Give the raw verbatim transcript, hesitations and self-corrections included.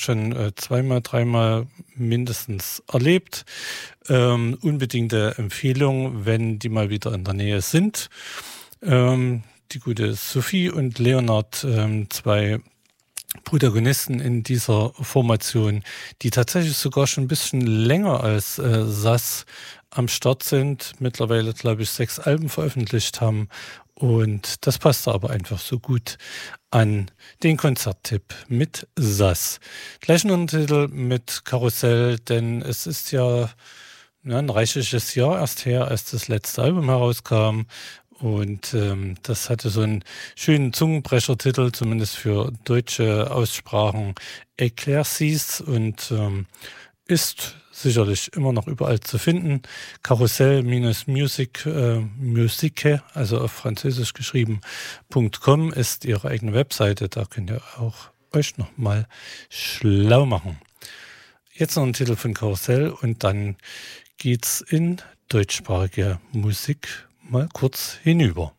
schon äh, zweimal, dreimal mindestens erlebt. Ähm, unbedingte Empfehlung, wenn die mal wieder in der Nähe sind. Ähm, die gute Sophie und Leonard, ähm, zwei Protagonisten in dieser Formation, die tatsächlich sogar schon ein bisschen länger als äh, S A S am Start sind, mittlerweile, glaube ich, sechs Alben veröffentlicht haben. Und das passte aber einfach so gut an den Konzerttipp mit S A S. Gleichen Untertitel mit Karussell, denn es ist ja, ja ein reichliches Jahr erst her, als das letzte Album herauskam. Und ähm, das hatte so einen schönen Zungenbrechertitel, zumindest für deutsche Aussprachen, Eclaircies, und ähm, ist sicherlich immer noch überall zu finden. Karussell-Music, äh, Musique, also auf Französisch geschrieben, .com ist ihre eigene Webseite. Da könnt ihr auch euch nochmal schlau machen. Jetzt noch ein Titel von Karussell und dann geht's in deutschsprachige Musik mal kurz hinüber.